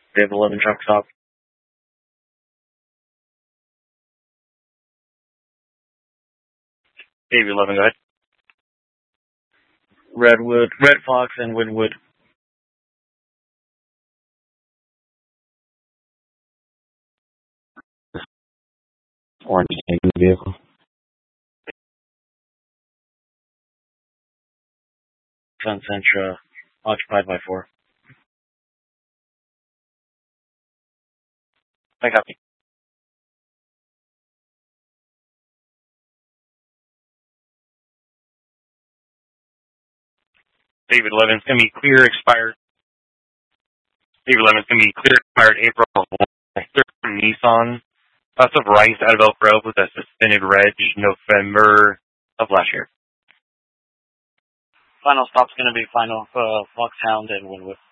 Dave 11 truck stop. Dave 11, go ahead. Red Fox and Wynwood. Orange tank vehicle. Sun Sentra, occupied by 4. I copy. David 11 is going to be clear expired. David 11 is going to be clear expired April 3rd. Nissan. Lots of Rice out of Elk Grove with a suspended reg November of last year. Final stop's going to be Foxhound and Wynwood.